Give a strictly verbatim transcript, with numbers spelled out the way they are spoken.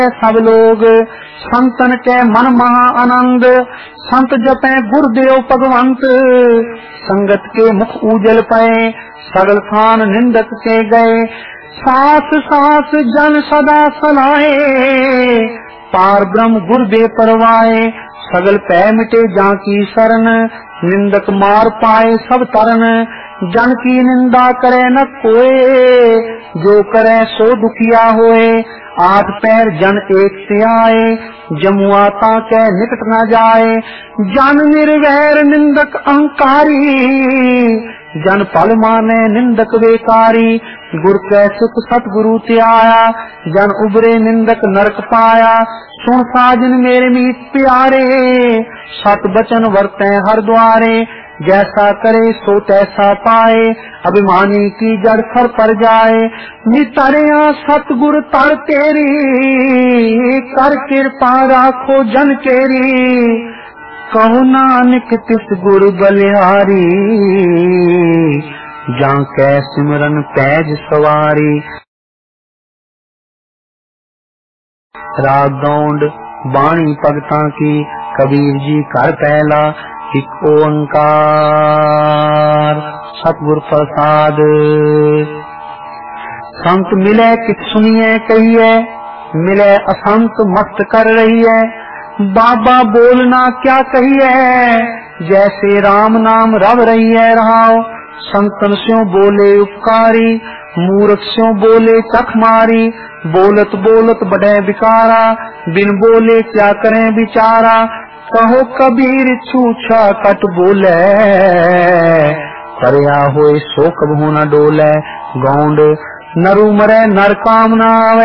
सब लोग संतन के मन महा आनंद, संत जपे गुरुदेव भगवंत। संगत के मुख उजल पए, सगल खान निंदक के गए। सास सास जन सदा सलाहे, पार ब्रह्म गुरुदेव परवाए। सगल पै मिटे जाकी शरण, निंदक मार पाए सब तरन। जन की निंदा करे न कोय, जो करे सो दुखिया होए। आठ पैर जन एक से आए, जमुआता के निकट न जाए। जन निर्वैर निंदक अहंकारी, जन पल माने निंदक बेकारी। गुर कै सुख सतगुरु ते आया, जन उबरे निंदक नरक पाया। सुन साजन मेरे मीत प्यारे, सत बचन वर्ते हर द्वारे। जैसा करे सो तैसा पाए, अभिमानी की जड़ सर पर जाए। नितरिया सतगुर तर तेरी, कर कृपा राखो जन केरी। कहो नानक तिस गुर बलिहारी, जाके सिमरन पैज सवारी। राग गौंड बाणी भगतां की, कबीर जी कर पहला एक ओंकार। सतगुर प्रसाद। संत मिले कित सुनिए कहिए, मिले असंत मस्त कर रही है। बाबा बोलना क्या कहिए, जैसे राम नाम रव रही है रहाओ। संतन स्यों बोले उपकारी, मूर्ख स्यों बोले चख मारी। बोलत बोलत बढ़े बिकारा, बिन बोले क्या करें बिचारा। कहो कबीर छूछा कट बोले, करया होए सो कबहू न डोले। गौंड नरु मरे नर काम न आवे,